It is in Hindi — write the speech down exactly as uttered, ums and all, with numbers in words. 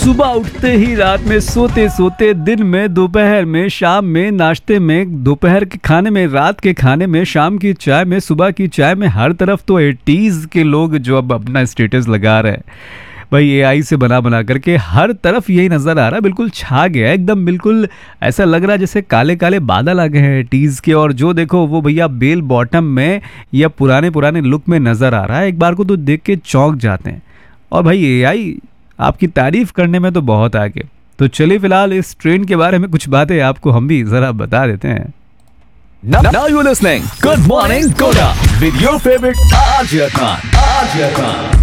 सुबह उठते ही, रात में सोते सोते, दिन में, दोपहर में, शाम में, नाश्ते में, दोपहर के खाने में, रात के खाने में, शाम की चाय में, सुबह की चाय में, हर तरफ तो एटीज़ के लोग जो अब अपना स्टेटस लगा रहे हैं भाई, एआई से बना बना करके हर तरफ यही नज़र आ रहा है। बिल्कुल छा गया एकदम, बिल्कुल ऐसा लग रहा है जैसे काले काले बादल आ गए हैं एटीज़ के। और जो देखो वो भैया बेल बॉटम में या पुराने पुराने लुक में नज़र आ रहा है, एक बार को तो देख के चौंक जाते हैं। और भाई एआई आपकी तारीफ करने में तो बहुत आगे। तो चलिए फिलहाल इस ट्रेंड के बारे में कुछ बातें आपको हम भी जरा बता देते हैं। Now you're listening Good Morning Koda with your favorite Aarjay Khan. Aarjay Khan.